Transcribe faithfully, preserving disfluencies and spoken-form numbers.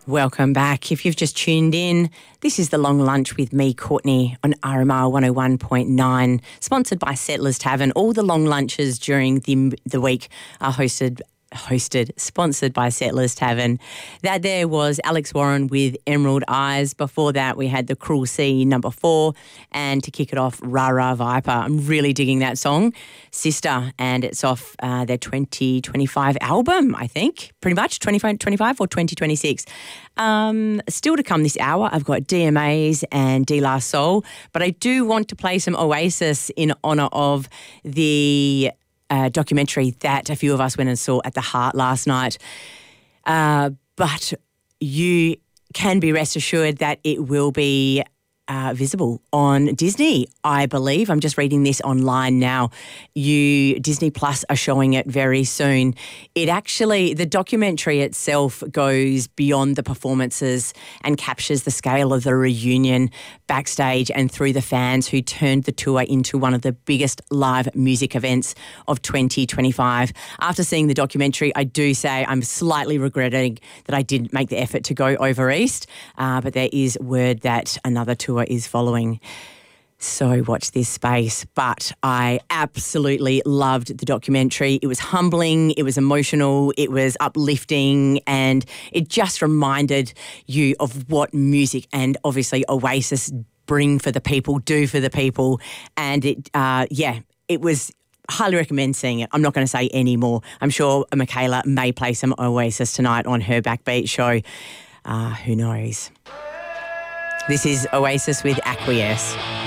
Welcome back. If you've just tuned in, this is The Long Lunch with me, Courtney, on R M R one oh one point nine, sponsored by Settlers Tavern. All the long lunches during the the week are hosted hosted, sponsored by Settlers Tavern. That there was Alex Warren with Emerald Eyes. Before that, we had The Cruel Sea, number four. And to kick it off, Ra Ra Viper. I'm really digging that song, Sister, and it's off uh, their twenty twenty-five album, I think, pretty much, twenty twenty-five or twenty twenty-six. Um, still to come this hour, I've got D M As and De La Soul, but I do want to play some Oasis in honour of the Uh, documentary that a few of us went and saw at the Heart last night. Uh, but you can be rest assured that it will be uh, visible on Disney, I believe. I'm just reading this online now. You Disney Plus are showing it very soon. It actually, the documentary itself goes beyond the performances and captures the scale of the reunion backstage and through the fans who turned the tour into one of the biggest live music events of twenty twenty-five. After seeing the documentary, I do say I'm slightly regretting that I didn't make the effort to go over east, uh, but there is word that another tour is following. So watch this space. But I absolutely loved the documentary. It was humbling, it was emotional, it was uplifting, and it just reminded you of what music and obviously Oasis bring for the people, do for the people. And it, uh, yeah, it was highly recommend seeing it. I'm not going to say any more. I'm sure Michaela may play some Oasis tonight on her Backbeat show. Uh, who knows? This is Oasis with Acquiesce.